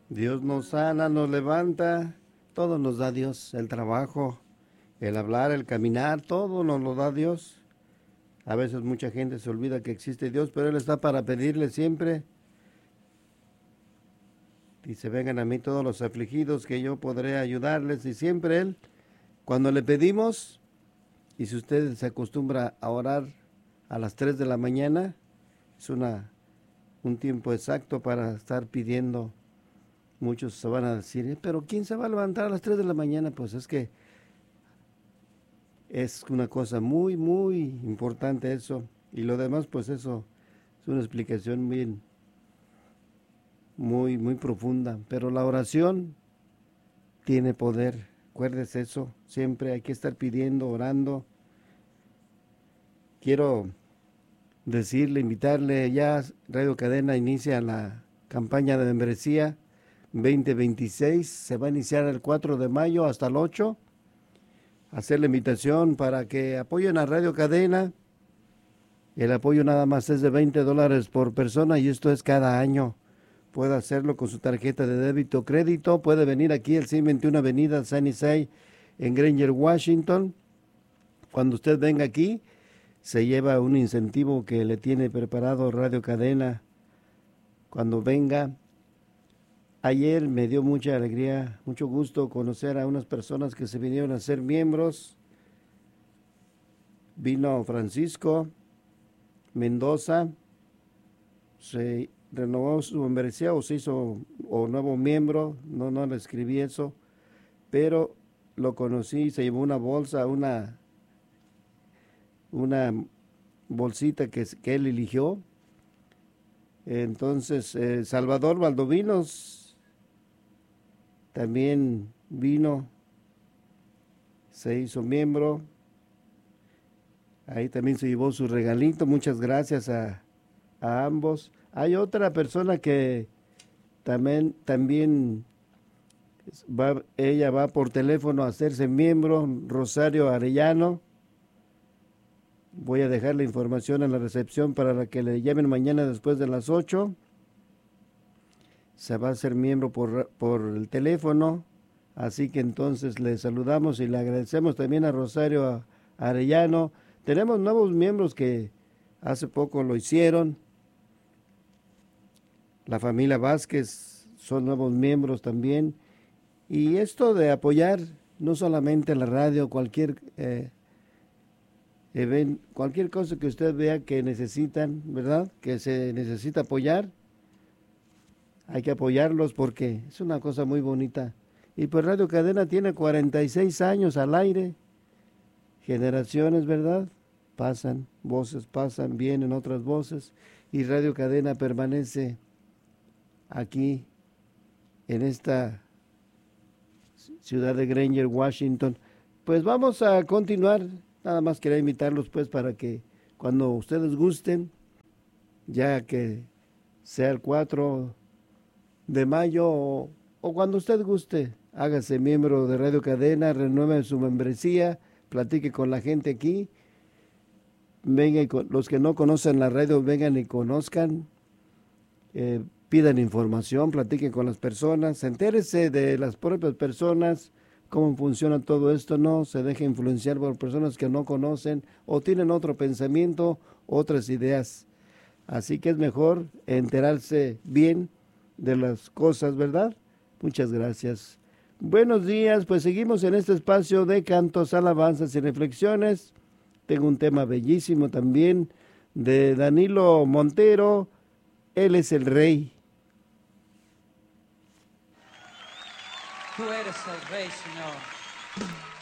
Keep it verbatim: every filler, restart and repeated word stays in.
Dios nos sana, nos levanta, todo nos da Dios, el trabajo, el hablar, el caminar, todo nos lo da Dios. A veces mucha gente se olvida que existe Dios, pero Él está para pedirle siempre. Dice, vengan a mí todos los afligidos que yo podré ayudarles. Y siempre Él, cuando le pedimos, y si usted se acostumbra a orar a las tres de la mañana, es una, un tiempo exacto para estar pidiendo. Muchos se van a decir, "Eh, pero ¿quién se va a levantar a las tres de la mañana? Pues es que es una cosa muy, muy importante eso. Y lo demás, pues eso es una explicación bien, muy, muy profunda. Pero la oración tiene poder. Acuérdese eso. Siempre hay que estar pidiendo, orando. Quiero decirle, invitarle, ya Radio Cadena inicia la campaña de membresía veinte veintiséis. Se va a iniciar el cuatro de mayo hasta el ocho. Hacer la invitación para que apoyen a Radio Cadena. El apoyo nada más es de veinte dólares por persona y esto es cada año. Puede hacerlo con su tarjeta de débito o crédito. Puede venir aquí al ciento veintiuno Avenida Sunnyside en Granger, Washington. Cuando usted venga aquí, se lleva un incentivo que le tiene preparado Radio Cadena. Cuando venga, ayer me dio mucha alegría, mucho gusto conocer a unas personas que se vinieron a ser miembros. Vino Francisco Mendoza, se renovó su membresía o se hizo o nuevo miembro, no, no le escribí eso, pero lo conocí, se llevó una bolsa, una, una bolsita que, que él eligió. Entonces, eh, Salvador Valdovinos también vino, se hizo miembro. Ahí también se llevó su regalito. Muchas gracias a, a ambos. Hay otra persona que también, también va, ella va por teléfono a hacerse miembro, Rosario Arellano. Voy a dejar la información en la recepción para que le llamen mañana después de las ocho. Se va a hacer miembro por, por el teléfono. Así que entonces le saludamos y le agradecemos también a Rosario Arellano. Tenemos nuevos miembros que hace poco lo hicieron. La familia Vázquez son nuevos miembros también. Y esto de apoyar no solamente la radio, cualquier eh, event, cualquier cosa que usted vea que necesitan, ¿verdad? Que se necesita apoyar. Hay que apoyarlos porque es una cosa muy bonita. Y pues Radio Cadena tiene cuarenta y seis años al aire. Generaciones, ¿verdad? Pasan, voces pasan, vienen otras voces. Y Radio Cadena permanece aquí, en esta ciudad de Granger, Washington. Pues vamos a continuar. Nada más quería invitarlos pues para que cuando ustedes gusten, ya que sea el cuatro de mayo o, o cuando usted guste, hágase miembro de Radio Cadena, renueve su membresía, platique con la gente aquí, venga y con, los que no conocen la radio vengan y conozcan, eh, pidan información, platiquen con las personas, entérese de las propias personas, cómo funciona todo esto, no se deje influenciar por personas que no conocen o tienen otro pensamiento, otras ideas. Así que es mejor enterarse bien de las cosas, ¿verdad? Muchas gracias. Buenos días, pues seguimos en este espacio de cantos, alabanzas y reflexiones. Tengo un tema bellísimo también de Danilo Montero, Él es el Rey. Tú eres el Rey, Señor.